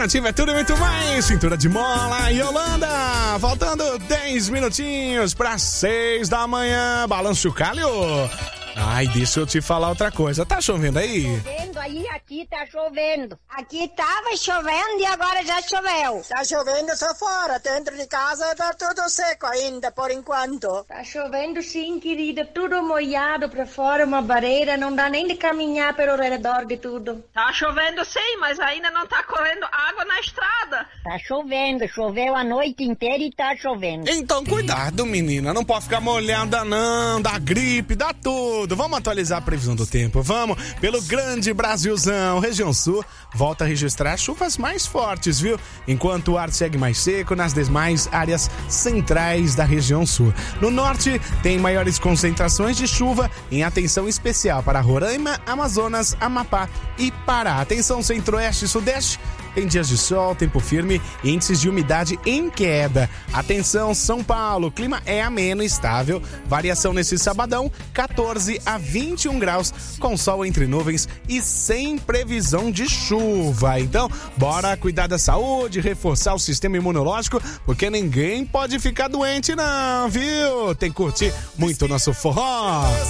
Nativa é tudo e muito mais. Cintura de mola e Holanda. Faltando 10 minutinhos para 6 da manhã. Balanço Calho. Ai, deixa eu te falar outra coisa. Tá chovendo aí? Chovendo aí, aqui tá chovendo. Aqui tava chovendo e agora já choveu. Tá chovendo só fora, dentro de casa tá tudo seco ainda, por enquanto. Tá chovendo sim, querida, tudo molhado pra fora, uma barreira, não dá nem de caminhar pelo redor de tudo. Tá chovendo sim, mas ainda não tá correndo água na estrada. Tá chovendo, choveu a noite inteira e tá chovendo. Então cuidado, menina, não pode ficar molhada não, dá gripe, dá tudo. Vamos atualizar a previsão do tempo, vamos? Pelo grande Brasilzão, região sul, volta a registrar chuvas mais fortes, viu? Enquanto o ar segue mais seco nas demais áreas centrais da região sul. No norte, tem maiores concentrações de chuva em atenção especial para Roraima, Amazonas, Amapá e Pará. Atenção centro-oeste e sudeste, tem dias de sol, tempo firme e índices de umidade em queda. Atenção São Paulo, clima é ameno e estável, variação nesse sabadão, 14 a 21 graus, com sol entre nuvens e sem previsão de chuva. Então, bora cuidar da saúde, reforçar o sistema imunológico, porque ninguém pode ficar doente não, viu? Tem que curtir muito o nosso forró.